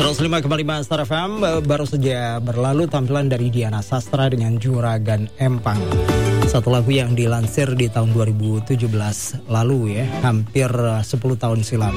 105,5 Star FM. Baru saja berlalu tampilan dari Diana Sastra dengan Juragan Empang. Satu lagu yang dilansir di tahun 2017 lalu ya, hampir 10 tahun silam.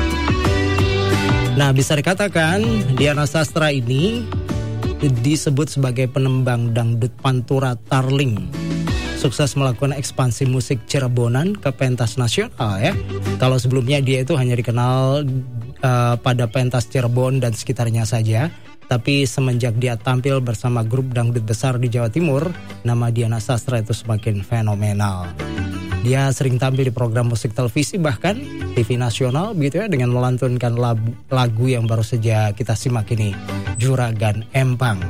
Nah, bisa dikatakan Diana Sastra ini disebut sebagai penembang dangdut pantura Tarling. Sukses melakukan ekspansi musik Cirebonan ke pentas nasional ya. Kalau sebelumnya dia itu hanya dikenal pada pentas Cirebon dan sekitarnya saja, tapi semenjak dia tampil bersama grup dangdut besar di Jawa Timur, nama Diana Sastra itu semakin fenomenal. Dia sering tampil di program musik televisi, bahkan TV nasional gitu ya, dengan melantunkan lagu yang baru saja kita simak ini, Juragan Empang.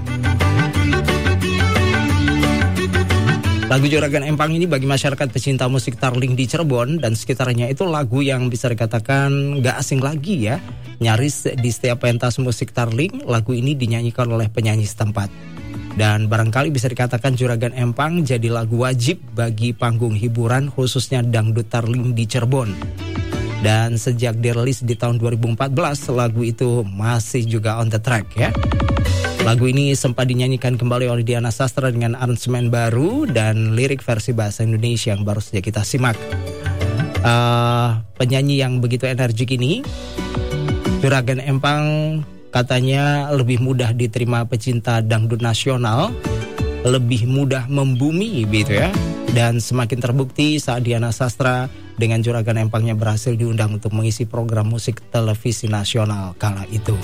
Lagu Juragan Empang ini bagi masyarakat pecinta musik Tarling di Cirebon dan sekitarnya itu lagu yang bisa dikatakan gak asing lagi ya. Nyaris di setiap pentas musik Tarling, lagu ini dinyanyikan oleh penyanyi setempat. Dan barangkali bisa dikatakan Juragan Empang jadi lagu wajib bagi panggung hiburan khususnya dangdut Tarling di Cirebon. Dan sejak dirilis di tahun 2014, lagu itu masih juga on the track ya. Lagu ini sempat dinyanyikan kembali oleh Diana Sastra dengan aransemen baru dan lirik versi bahasa Indonesia yang baru saja kita simak. Penyanyi yang begitu energik ini, Juragan Empang, katanya lebih mudah diterima pecinta dangdut nasional, lebih mudah membumi gitu ya. Dan semakin terbukti saat Diana Sastra dengan Juragan Empangnya berhasil diundang untuk mengisi program musik televisi nasional kala itu.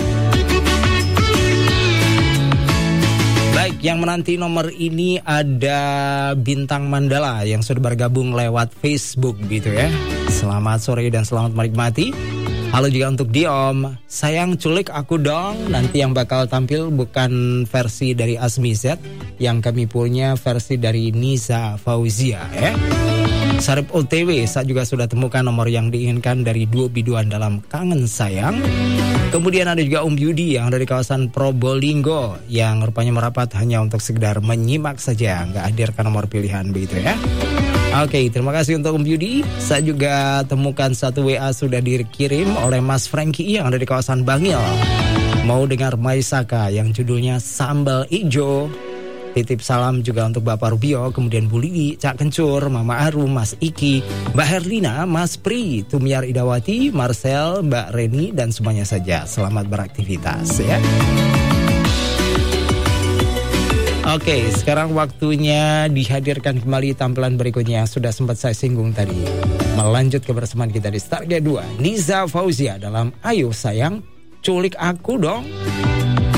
Baik, yang menanti nomor ini ada Bintang Mandala yang sudah bergabung lewat Facebook gitu ya. Selamat sore dan selamat menikmati. Halo juga untuk Diom, sayang culik aku dong. Nanti yang bakal tampil bukan versi dari Asmi Z, yang kami punya versi dari Niza Fauzia ya. Sarip OTW, saya juga sudah temukan nomor yang diinginkan dari duo biduan dalam Kangen Sayang. Kemudian ada juga Om Yudi yang dari kawasan Probolinggo, yang rupanya merapat hanya untuk sekedar menyimak saja, nggak hadirkan nomor pilihan begitu ya. Oke, terima kasih untuk Om Yudi. Saya juga temukan satu WA sudah dikirim oleh Mas Franky yang ada di kawasan Bangil. Mau dengar Maisaka yang judulnya Sambal Ijo. Titip salam juga untuk Bapak Rubio, kemudian Bu Lili, Cak Kencur, Mama Arum, Mas Iki, Mbak Herlina, Mas Pri, Tumiar Idawati, Marcel, Mbak Reni, dan semuanya saja. Selamat beraktivitas ya. Oke, sekarang waktunya dihadirkan kembali tampilan berikutnya yang sudah sempat saya singgung tadi. Melanjut kebersamaan kita di Stargate 2, Niza Fauzia dalam Ayo Sayang, Culik Aku Dong.